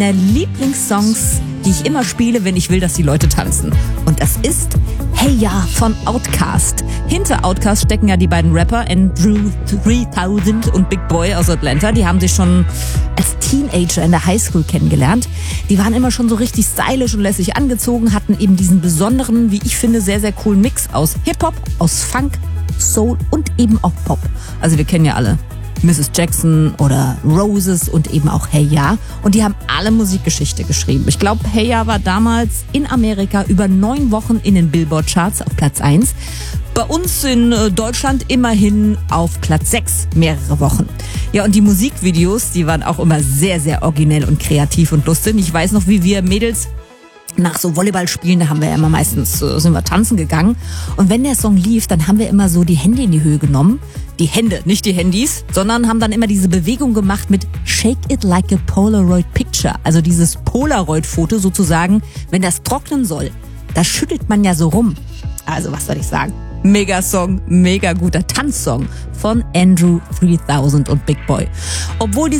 meiner Lieblingssongs, die ich immer spiele, wenn ich will, dass die Leute tanzen. Und das ist Hey Ya von Outkast. Hinter Outkast stecken ja die beiden Rapper Andrew 3000 und Big Boi aus Atlanta. Die haben sich schon als Teenager in der Highschool kennengelernt. Die waren immer schon so richtig stylisch und lässig angezogen, hatten eben diesen besonderen, wie ich finde, sehr, sehr coolen Mix aus Hip-Hop, aus Funk, Soul und eben auch Pop. Also wir kennen ja alle Mrs. Jackson oder Roses und eben auch Hey Ya. Und die haben alle Musikgeschichte geschrieben. Ich glaube, Hey Ya war damals in Amerika über 9 Wochen in den Billboard-Charts auf Platz 1. Bei uns in Deutschland immerhin auf Platz 6 mehrere Wochen. Ja, und die Musikvideos, die waren auch immer sehr, sehr originell und kreativ und lustig. Ich weiß noch, wie wir Mädels nach so Volleyballspielen, da haben wir ja immer meistens, sind wir tanzen gegangen. Und wenn der Song lief, dann haben wir immer so die Hände in die Höhe genommen. Die Hände, nicht die Handys, sondern haben dann immer diese Bewegung gemacht mit Shake it like a Polaroid picture. Also dieses Polaroid-Foto sozusagen, wenn das trocknen soll, da schüttelt man ja so rum. Also was soll ich sagen? Mega Song, mega guter Tanzsong von Andrew 3000 und Big Boi. Obwohl die